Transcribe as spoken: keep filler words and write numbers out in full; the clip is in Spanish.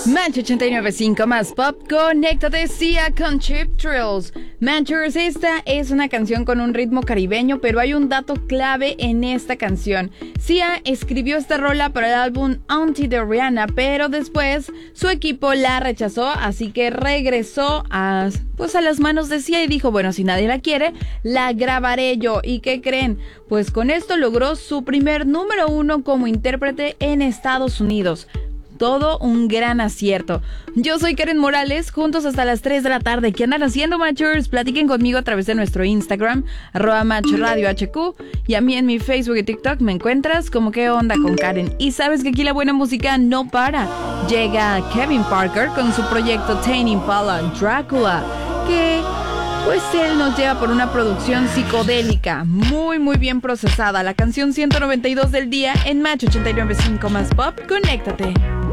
Match ochenta y nueve punto cinco más pop, conéctate Sia con Cheap Thrills. Matchers, esta es una canción con un ritmo caribeño, pero hay un dato clave en esta canción. Sia escribió esta rola para el álbum Auntie de Rihanna, pero después su equipo la rechazó, así que regresó a, pues a las manos de Sia y dijo, bueno, si nadie la quiere, la grabaré yo. ¿Y qué creen? Pues con esto logró su primer número uno como intérprete en Estados Unidos. Todo un gran acierto. Yo soy Karen Morales, juntos hasta las tres de la tarde. ¿Qué andan haciendo, Matchers? Platiquen conmigo a través de nuestro Instagram, arroba Match Radio H Q, y a mí en mi Facebook y TikTok me encuentras como ¿Qué onda con Karen? Y sabes que aquí la buena música no para. Llega Kevin Parker con su proyecto Tame Impala Drácula, que pues él nos lleva por una producción psicodélica, muy muy bien procesada. La canción ciento noventa y dos del día en Match ochenta y nueve punto cinco más pop. Conéctate.